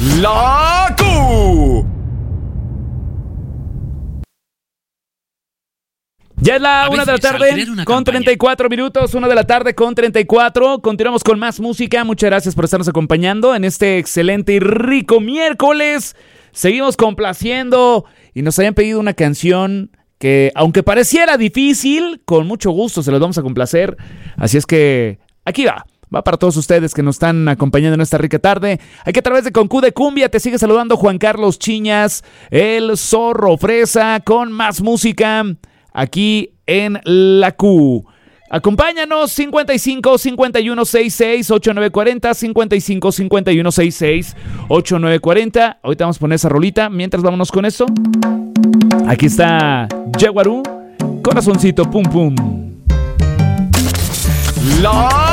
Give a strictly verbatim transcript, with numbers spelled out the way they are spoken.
La Q. Ya es la una de la tarde con treinta y cuatro minutos, una de la tarde con treinta y cuatro. Continuamos con más música. Muchas gracias por estarnos acompañando en este excelente y rico miércoles. Seguimos complaciendo y nos habían pedido una canción que, aunque pareciera difícil, con mucho gusto se los vamos a complacer. Así es que aquí va. Va para todos ustedes que nos están acompañando en esta rica tarde. Aquí a través de Concu de Cumbia te sigue saludando Juan Carlos Chiñas, el Zorro Fresa, con más música aquí en La Q. Acompáñanos, cincuenta y cinco, cincuenta y uno, sesenta y seis, ochenta y nueve cuarenta, cincuenta y cinco, cincuenta y uno, sesenta y seis, ochenta y nueve cuarenta. Ahorita vamos a poner esa rolita. Mientras vámonos con esto. Aquí está Jaguarú, Corazoncito Pum Pum. La